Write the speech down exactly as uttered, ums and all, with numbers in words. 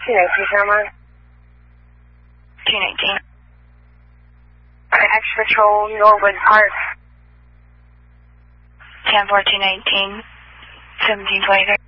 two nineteen, Cameron. two nineteen. Extra Patrol, Norwood Park. ten four two nineteen, seventeen twenty-three.